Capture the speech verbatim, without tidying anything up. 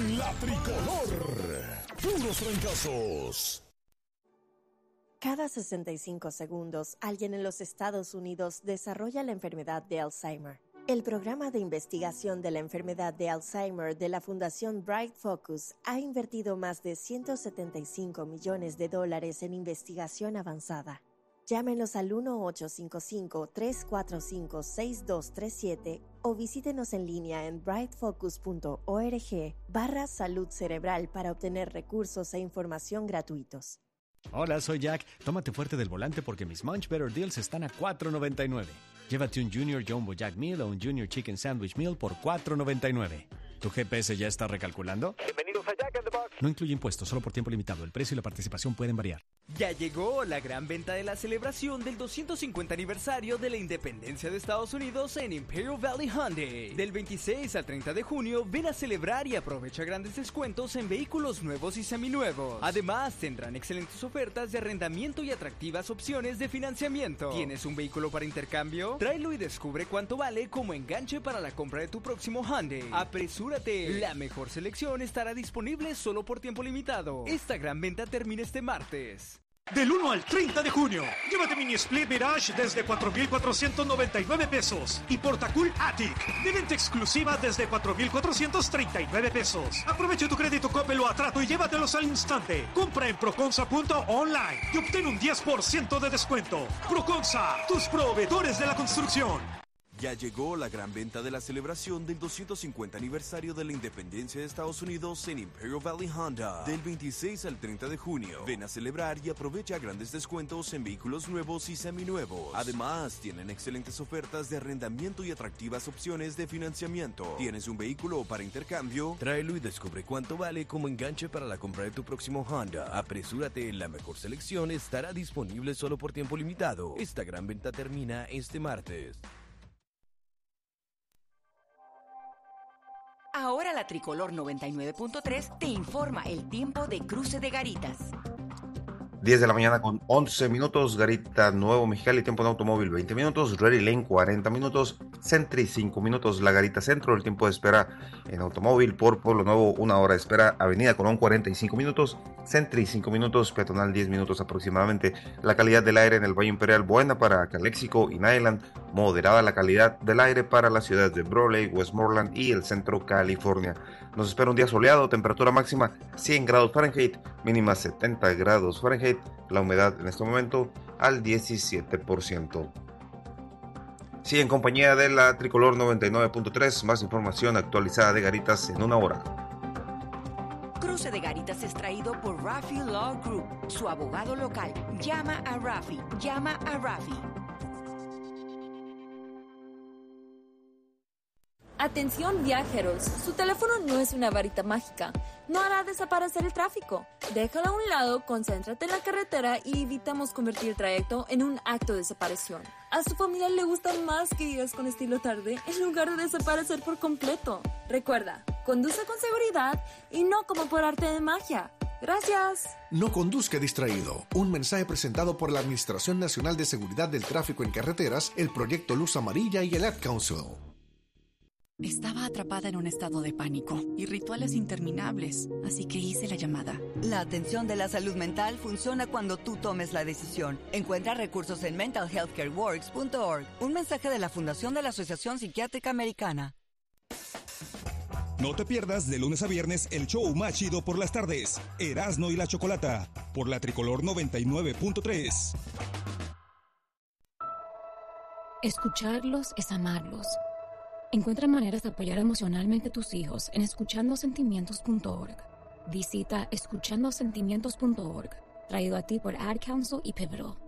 La Tricolor. Puros fracasos. Cada sesenta y cinco segundos, alguien en los Estados Unidos desarrolla la enfermedad de Alzheimer. El programa de investigación de la enfermedad de Alzheimer de la Fundación Bright Focus ha invertido más de ciento setenta y cinco millones de dólares en investigación avanzada. Llámenos al uno ocho cinco cinco, tres cuatro cinco, seis dos tres siete o visítenos en línea en brightfocus punto org barra salud cerebral para obtener recursos e información gratuitos. Hola, soy Jack. Tómate fuerte del volante porque mis Munch Better Deals están a cuatro noventa y nueve. Llévate un Junior Jumbo Jack Meal o un Junior Chicken Sandwich Meal por cuatro noventa y nueve. ¿Tu G P S ya está recalculando? Bienvenidos a Jack in the Box. No incluye impuestos, solo por tiempo limitado. El precio y la participación pueden variar. Ya llegó la gran venta de la celebración del doscientos cincuenta aniversario de la independencia de Estados Unidos en Imperial Valley Hyundai. Del veintiséis al treinta de junio, ven a celebrar y aprovecha grandes descuentos en vehículos nuevos y seminuevos. Además, tendrán excelentes ofertas de arrendamiento y atractivas opciones de financiamiento. ¿Tienes un vehículo para intercambio? Tráelo y descubre cuánto vale como enganche para la compra de tu próximo Hyundai. Apresúrate, la mejor selección estará disponible solo por tiempo limitado. Esta gran venta termina este martes. Del uno al treinta de junio, llévate Mini Split Mirage desde cuatro mil cuatrocientos noventa y nueve pesos y Portacool Attic de venta exclusiva desde cuatro mil cuatrocientos treinta y nueve pesos. Aprovecha tu crédito Coppel o Atrato y llévatelos al instante. Compra en proconsa punto online y obtén un diez por ciento de descuento. Proconsa, tus proveedores de la construcción. Ya llegó la gran venta de la celebración del doscientos cincuenta aniversario de la independencia de Estados Unidos en Imperial Valley Honda. Del veintiséis al treinta de junio. Ven a celebrar y aprovecha grandes descuentos en vehículos nuevos y seminuevos. Además, tienen excelentes ofertas de arrendamiento y atractivas opciones de financiamiento. ¿Tienes un vehículo para intercambio? Tráelo y descubre cuánto vale como enganche para la compra de tu próximo Honda. Apresúrate, la mejor selección estará disponible solo por tiempo limitado. Esta gran venta termina este martes. Ahora la Tricolor noventa y nueve punto tres te informa el tiempo de cruce de Garitas. diez de la mañana con once minutos, Garita Nuevo Mexicali, tiempo en automóvil veinte minutos, Ready Lane cuarenta minutos, Sentry cinco minutos, La Garita Centro, el tiempo de espera en automóvil por Pueblo Nuevo una hora de espera, Avenida Colón cuarenta y cinco minutos, Sentry cinco minutos, Peatonal diez minutos aproximadamente. La calidad del aire en el Valle Imperial buena para Calexico y Nyland, moderada la calidad del aire para las ciudades de Brawley, Westmoreland y el centro California. Nos espera un día soleado, temperatura máxima cien grados Fahrenheit, mínima setenta grados Fahrenheit, la humedad en este momento al diecisiete por ciento. Sí, en compañía de la Tricolor noventa y nueve punto tres, más información actualizada de Garitas en una hora. Cruce de Garitas es traído por Rafi Law Group, su abogado local. Llama a Rafi, llama a Rafi. Atención viajeros, su teléfono no es una varita mágica, no hará desaparecer el tráfico. Déjalo a un lado, concéntrate en la carretera y evitamos convertir el trayecto en un acto de desaparición. A su familia le gusta más que vivas con estilo tarde en lugar de desaparecer por completo. Recuerda, conduce con seguridad y no como por arte de magia. Gracias. No conduzca distraído. Un mensaje presentado por la Administración Nacional de Seguridad del Tráfico en Carreteras, el Proyecto Luz Amarilla y el Ad Council. Estaba atrapada en un estado de pánico y rituales interminables, así que hice la llamada. La atención de la salud mental funciona cuando tú tomes la decisión. Encuentra recursos en mental health care works punto org. Un mensaje de la Fundación de la Asociación Psiquiátrica Americana. No te pierdas de lunes a viernes el show más chido por las tardes, Erasmo y la Chocolata, por la Tricolor noventa y nueve punto tres. Escucharlos es amarlos. Encuentra maneras de apoyar emocionalmente a tus hijos en escuchando sentimientos punto org. Visita escuchando sentimientos punto org, traído a ti por Ad Council y Pivotal.